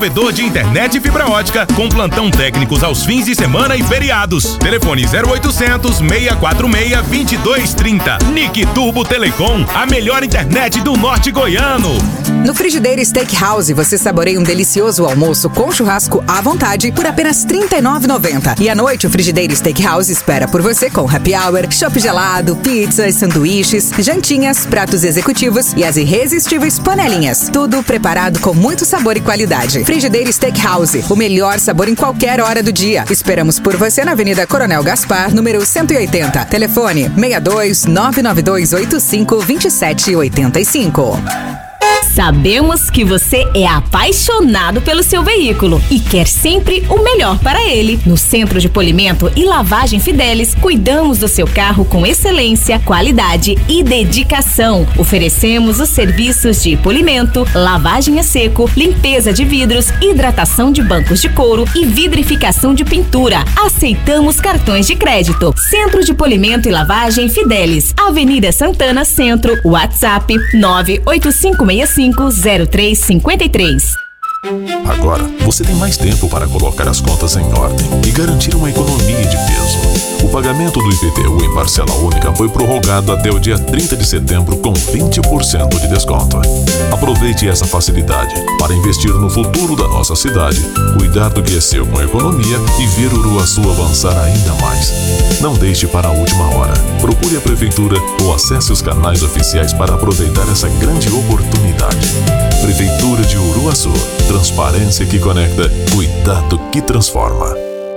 provedor de internet e fibra ótica com plantão técnicos aos fins de semana e feriados. Telefone 0800 646 2230. Nick Turbo Telecom, a melhor internet do norte goiano. No Frigideira Steakhouse você saboreia um delicioso almoço com churrasco à vontade por apenas R$ 39,90. E à noite o Frigideira Steakhouse espera por você com happy hour, chopp gelado, pizzas, sanduíches, jantinhas, pratos executivos e as irresistíveis panelinhas. Tudo preparado com muito sabor e qualidade. Frigideira Steakhouse, o melhor sabor em qualquer hora do dia. Esperamos por você na Avenida Coronel Gaspar, número 180. Telefone 62 992 85 2785. Sabemos que você é apaixonado pelo seu veículo e quer sempre o melhor para ele. No Centro de Polimento e Lavagem Fidelis, cuidamos do seu carro com excelência, qualidade e dedicação. Oferecemos os serviços de polimento, lavagem a seco, limpeza de vidros, hidratação de bancos de couro e vidrificação de pintura. Aceitamos cartões de crédito. Centro de Polimento e Lavagem Fidelis, Avenida Santana Centro, WhatsApp 98565 0353. Agora, você tem mais tempo para colocar as contas em ordem e garantir uma economia de peso. O pagamento do IPTU em parcela única foi prorrogado até o dia 30 de setembro com 20% de desconto. Aproveite essa facilidade para investir no futuro da nossa cidade, cuidar do que é seu com economia e ver Uruaçu avançar ainda mais. Não deixe para a última hora. Procure a Prefeitura ou acesse os canais oficiais para aproveitar essa grande oportunidade. Prefeitura de Uruaçu. Transparência que conecta, cuidado que transforma.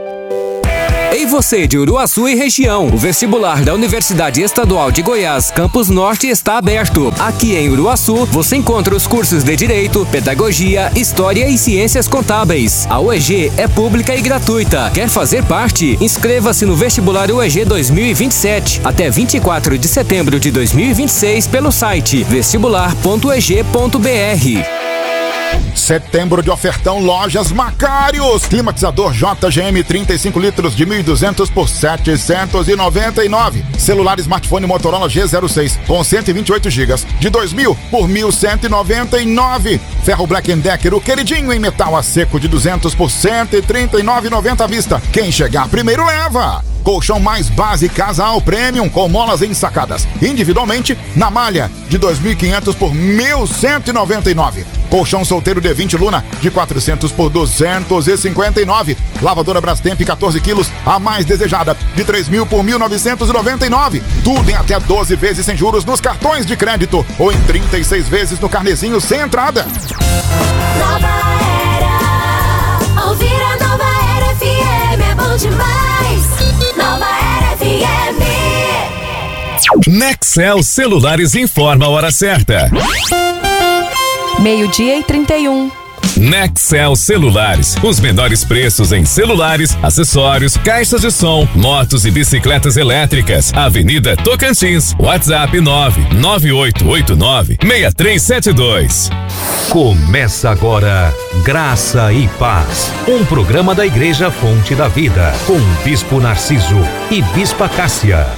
Ei você de Uruaçu e região, o vestibular da Universidade Estadual de Goiás, Campus Norte está aberto. Aqui em Uruaçu, você encontra os cursos de Direito, Pedagogia, História e Ciências Contábeis. A UEG é pública e gratuita. Quer fazer parte? Inscreva-se no vestibular UEG 2027 até 24 de setembro de 2026 pelo site vestibular.ueg.br. Setembro de ofertão Lojas Macários. Climatizador JGM 35 litros de 1.200 por 799. Celular smartphone Motorola G06 com 128 GB de 2.000 por 1.199. Ferro Black & Decker, o queridinho em metal a seco de 200 por 139,90 à vista. Quem chegar primeiro leva. Colchão mais base casal premium com molas ensacadas individualmente na malha de 2.500 por 1.199. Colchão solteiro D20 Luna de 400 por 259. Lavadora Brastemp 14 quilos, a mais desejada, de 3.000 por 1.999. Tudo em até 12 vezes sem juros nos cartões de crédito ou em 36 vezes no carnezinho sem entrada. Nova Era, ouvir a Nova Era FM é bom demais. Nova Era FM. Nexel Celulares informa a hora certa. 12:31. Nexel Celulares, os menores preços em celulares, acessórios, caixas de som, motos e bicicletas elétricas. Avenida Tocantins, WhatsApp 99889-6372. Começa agora Graça e Paz, um programa da Igreja Fonte da Vida, com Bispo Narciso e Bispa Cássia.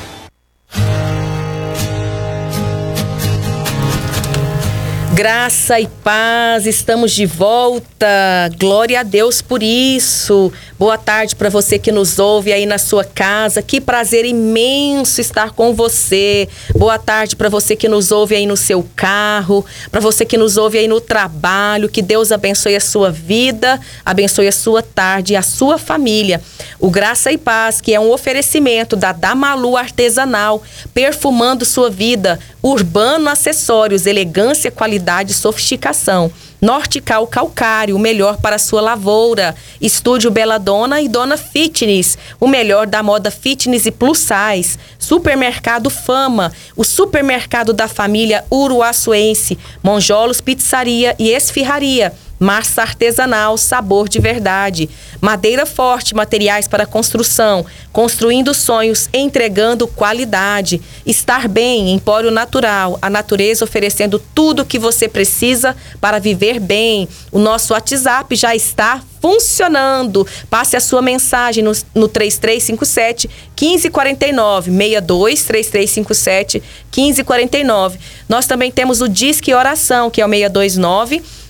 Graça e paz, estamos de volta. Glória a Deus por isso. Boa tarde para você que nos ouve aí na sua casa. Que prazer imenso estar com você. Boa tarde para você que nos ouve aí no seu carro, para você que nos ouve aí no trabalho. Que Deus abençoe a sua vida, abençoe a sua tarde e a sua família. O Graça e Paz, que é um oferecimento da Damalu Artesanal, perfumando sua vida. Urbano Acessórios, elegância, qualidade e sofisticação. Nortical Calcário, o melhor para a sua lavoura. Estúdio Bela Dona e Dona Fitness, o melhor da moda fitness e plus size. Supermercado Fama, o supermercado da família uruaçuense. Monjolos Pizzaria e Esfirraria. Massa artesanal, sabor de verdade. Madeira Forte, materiais para construção. Construindo sonhos, entregando qualidade. Estar Bem, Empório Natural. A natureza oferecendo tudo o que você precisa para viver bem. O nosso WhatsApp já está funcionando. Passe a sua mensagem no 3357 1549, 62 3357 1549. Nós também temos o Disque Oração, que é o 629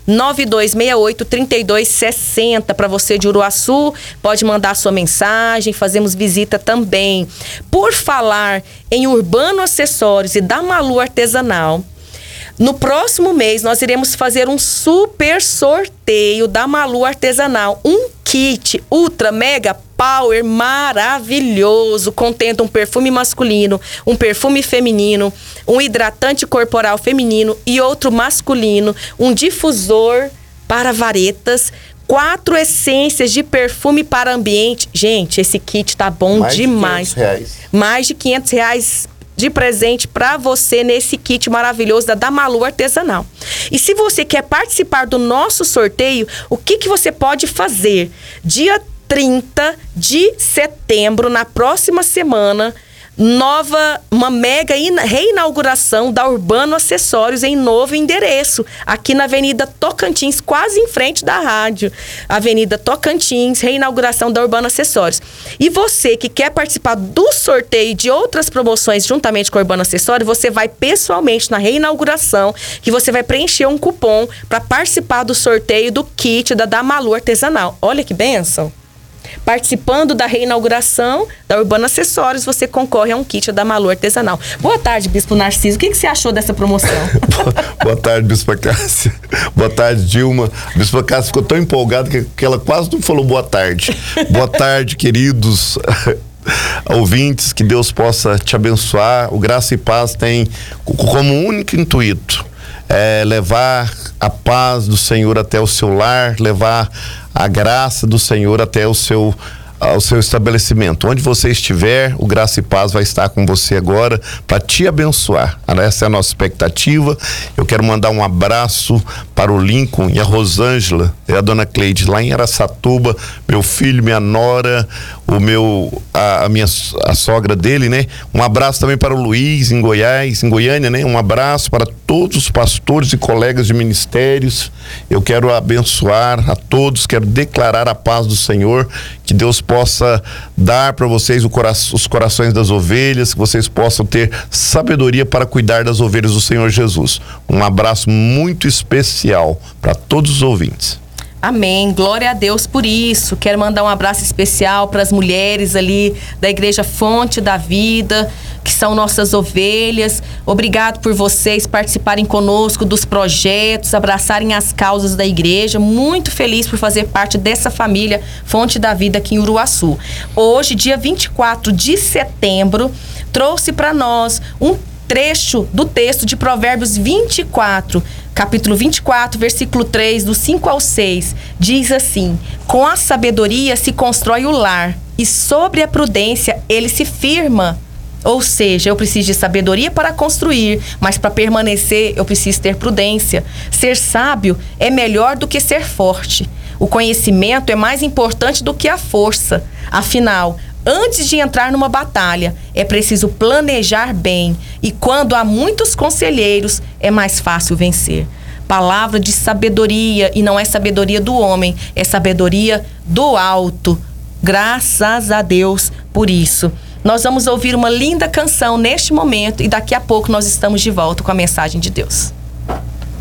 9268-3260. Para você de Uruaçu, pode mandar sua mensagem, fazemos visita também. Por falar em Urbano Acessórios e da Malu Artesanal, no próximo mês nós iremos fazer um super sorteio da Malu Artesanal. Um kit Ultra Mega Power maravilhoso, contendo um perfume masculino, um perfume feminino, um hidratante corporal feminino e outro masculino, um difusor para varetas, 4 essências de perfume para ambiente. Gente, esse kit tá bom demais. Mais de R$500 de presente para você nesse kit maravilhoso da Malu Artesanal. E se você quer participar do nosso sorteio, o que você pode fazer? Dia 30 de setembro, na próxima semana, uma mega reinauguração da Urbano Acessórios em novo endereço, aqui na Avenida Tocantins, quase em frente da rádio. Avenida Tocantins, reinauguração da Urbano Acessórios. E você que quer participar do sorteio de outras promoções juntamente com a Urbano Acessórios, você vai pessoalmente na reinauguração, que você vai preencher um cupom para participar do sorteio do kit da Malu Artesanal. Olha que bênção! Participando da reinauguração da Urbano Acessórios, você concorre a um kit da Malu Artesanal. Boa tarde, Bispo Narciso. O que você achou dessa promoção? Boa tarde, Bispa Cássia. Boa tarde, Dilma. A Bispa Cássia ficou tão empolgada que ela quase não falou boa tarde. Boa tarde, queridos ouvintes. Que Deus possa te abençoar. O Graça e Paz tem como único intuito levar a paz do Senhor até o seu lar, levar a graça do Senhor até ao seu estabelecimento. Onde você estiver, o Graça e Paz vai estar com você agora para te abençoar. Essa é a nossa expectativa. Eu quero mandar um abraço para o Lincoln e a Rosângela e a dona Cleide lá em Araçatuba, meu filho, minha nora, a sogra dele, né? Um abraço também para o Luiz em Goiânia, né? Um abraço para todos os pastores e colegas de ministérios. Eu quero abençoar a todos, quero declarar a paz do Senhor, que Deus possa dar para vocês os corações das ovelhas, que vocês possam ter sabedoria para cuidar das ovelhas do Senhor Jesus. Um abraço muito especial para todos os ouvintes. Amém, glória a Deus por isso. Quero mandar um abraço especial para as mulheres ali da Igreja Fonte da Vida, que são nossas ovelhas. Obrigado por vocês participarem conosco dos projetos, abraçarem as causas da igreja. Muito feliz por fazer parte dessa família Fonte da Vida aqui em Uruaçu. Hoje, dia 24 de setembro, trouxe para nós um trecho do texto de Provérbios 24, capítulo 24, versículo 3, do 5 ao 6, diz assim: com a sabedoria se constrói o lar, e sobre a prudência ele se firma. Ou seja, eu preciso de sabedoria para construir, mas para permanecer eu preciso ter prudência. Ser sábio é melhor do que ser forte. O conhecimento é mais importante do que a força. Afinal, antes de entrar numa batalha, é preciso planejar bem. E quando há muitos conselheiros, é mais fácil vencer. Palavra de sabedoria, e não é sabedoria do homem, é sabedoria do alto. Graças a Deus por isso. Nós vamos ouvir uma linda canção neste momento e daqui a pouco nós estamos de volta com a mensagem de Deus.